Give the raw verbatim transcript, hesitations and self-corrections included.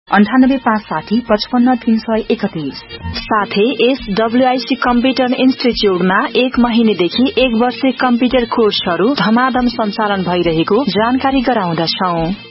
अन्ठानब्बे पाँच साठी पचपन्न तीन सय एकतीस। साथै यस डब्ल्यूआईसी कम्प्युटर इन्स्टिच्युटमा एक महिनेदेखि एक वर्ष कम्प्युटर कोर्सहरू धमाधम सञ्चालन भइरहेको जानकारी गराउँदछौं।